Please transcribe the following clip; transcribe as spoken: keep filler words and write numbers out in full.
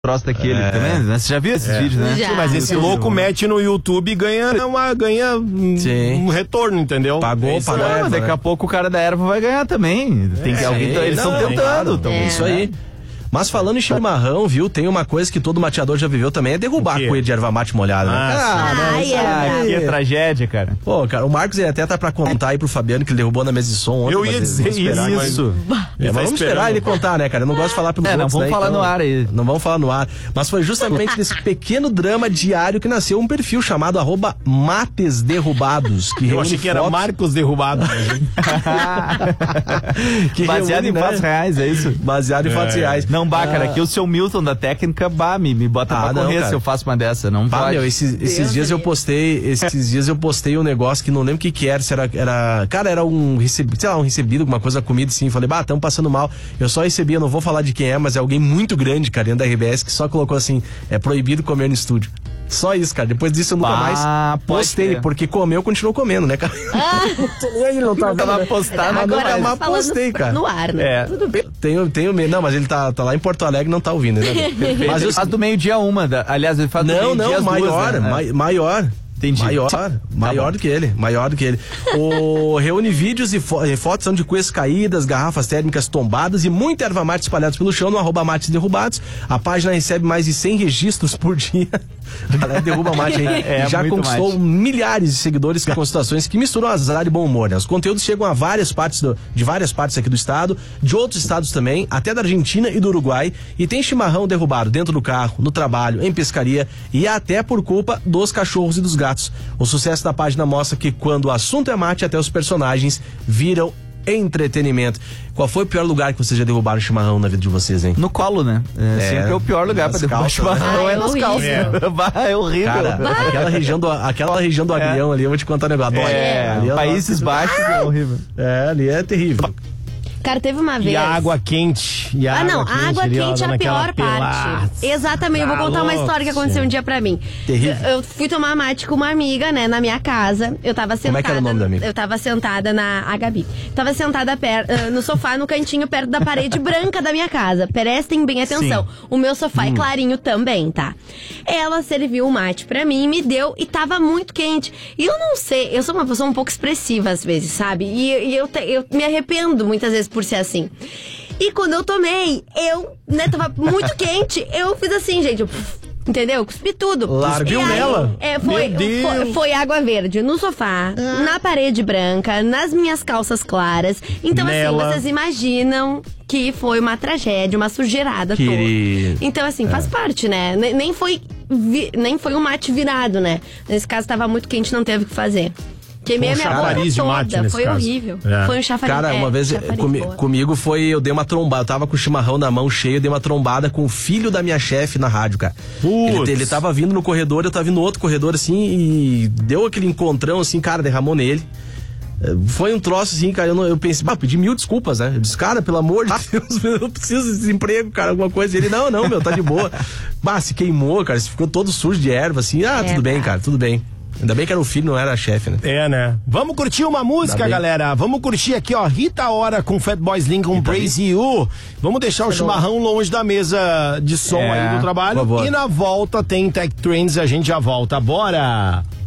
troço daquele É. também, né? Você já viu esses É. vídeos, né? Já. Sim, mas esse louco mete no YouTube e ganha, uma, ganha um, Sim. um retorno, entendeu? Pagou, É isso pagou. aí. Não, mas daqui a pouco o cara da erva vai ganhar também. Tem que É, alguém, sim, eles estão não, tentando. claro. tão- É. Isso aí. Mas falando em chimarrão, viu? Tem uma coisa que todo mateador já viveu também, é derrubar O quê? a cuia de erva mate molhada, né? Ah, Cara, Ai, isso é Ah, aí- que tragédia, cara. Pô, cara, o Marcos ele até tá pra contar aí pro Fabiano que ele derrubou na mesa de som ontem. Eu mas ia ele- dizer vamos esperar, isso. mas- Isso. É, mas Ele tá vamos esperar esperando. ele contar, né, cara? Eu não gosto de falar pros É, não outros, vamos né? falar Então, no ar aí. Não vamos falar no ar. Mas foi justamente nesse pequeno drama diário que nasceu um perfil chamado arroba Mates Derrubados. Que Eu reúne achei que era fotos- Marcos derrubado. que Baseado reúne, em né? fatos reais, é isso? Baseado em fatos É. reais. Não, bah, cara, Ah, aqui o seu Milton da técnica, bah, me, me bota Ah, pra não, correr cara. se eu faço uma dessa, não Bah, pode. meu, esses, esses Deus dias eu me postei, esses dias eu postei um negócio que não lembro o que que era, se era, era, cara, era um recebido, sei lá, um recebido, alguma coisa, comida assim, falei, bah, tamo passando mal, eu só recebi, eu não vou falar de quem é, mas é alguém muito grande, cara, dentro da R B S, que só colocou assim, é proibido comer no estúdio. Só isso, cara, depois disso eu nunca Bah, mais pode postei, crer. porque comeu, continuou comendo, né, cara? E aí, não tava, Tava postado, mas Agora nunca mais falando postei, cara. no ar, né? É. Tudo bem. Tenho, tenho medo, não, mas ele tá, tá lá em Porto Alegre e não tá ouvindo, né? Mas ele faz do meio-dia uma, da, aliás, ele faz do Não, meio-dia não, às duas, maior, né? mai- maior. Entendi. Maior, Tá maior bom. do que ele, maior do que ele. O reúne vídeos e fo- e fotos são de cuias caídas, garrafas térmicas tombadas e muita erva mate espalhados pelo chão no arroba mates derrubados. A página recebe mais de cem registros por dia. A galera derruba mate aí. É, Já muito conquistou mate. milhares de seguidores com situações que misturam azar e bom humor, né? Os conteúdos chegam a várias partes do- de várias partes aqui do estado, de outros estados também, até da Argentina e do Uruguai. E tem chimarrão derrubado dentro do carro, no trabalho, em pescaria e até por culpa dos cachorros e dos gatos. O sucesso da página mostra que quando o assunto é mate, até os personagens viram entretenimento. Qual foi o pior lugar que vocês já derrubaram chimarrão na vida de vocês, hein? No colo, né? É, É, sempre é o pior lugar pra nas derrubar calças, chimarrão, né? é nas Ah, é calças. horrível. Bah, é horrível. Cara, aquela região do, aquela região do agrião ali, eu vou te contar um negócio. Dói. é, Ali é- Países Baixos é horrível. É, ali é terrível. Cara, teve uma vez. E a água quente. E a Ah, não, água a água ali, ó, quente é a dando aquela pior parte. pelada. Exatamente, eu vou Tá contar uma louco, história que aconteceu um dia pra mim. Terrível. Eu, eu fui tomar mate com uma amiga, né, na minha casa. Eu tava sentada. Como é que era o nome da amiga? Eu tava sentada na. A Gabi. Tava sentada per, ah, no sofá, no cantinho, perto da parede branca da minha casa. Prestem bem atenção. O meu sofá Hum. é clarinho também, tá? Ela serviu o mate pra mim, me deu e tava muito quente. E eu não sei, eu sou uma pessoa um pouco expressiva às vezes, sabe? E, e eu, te- eu me arrependo muitas vezes por ser assim. E quando eu tomei, eu, né, tava muito quente, eu fiz assim, gente, eu, entendeu? Cuspi tudo. Largou E aí, nela? É, foi, Meu Deus. foi, foi água verde no sofá, na parede branca, nas minhas calças claras. Então, Nela. assim, vocês imaginam que foi uma tragédia, uma sujeirada Querido. toda. Então, assim, faz parte, né? Ne- Nem foi, vi- nem foi um mate virado, né? Nesse caso, tava muito quente, não teve o que fazer. Queimei a minha boca chafariz de toda, mate nesse foi caso. horrível. É. Foi um chafariz. Cara, é, uma vez chafariz, comi- boa. comigo foi, eu dei uma trombada, eu tava com o chimarrão na mão cheio, eu dei uma trombada com o filho da minha chefe na rádio, cara. Ele, Putz. ele tava vindo no corredor, eu tava vindo no outro corredor, assim, e deu aquele encontrão, assim, cara, derramou nele. É, Foi um troço assim, cara, eu, não, eu pensei, ah, pedi mil desculpas, né? Eu disse, cara, pelo amor de Deus, eu preciso desse emprego, cara, alguma coisa. E ele, não, não, meu, tá de boa. Bah, se queimou, cara, se ficou todo sujo de erva, assim, ah, É, tudo bem, tá. cara, tudo bem. Ainda bem que era o filho, não era a chefe, né? É, né? Vamos curtir uma música, Tá bem. galera. Vamos curtir aqui, ó, Rita Ora com Fatboy Slim com Praise You. Vamos deixar o chimarrão longe da mesa de som É, aí do trabalho. por favor. E na volta tem Tech Trends, a gente já volta. Bora!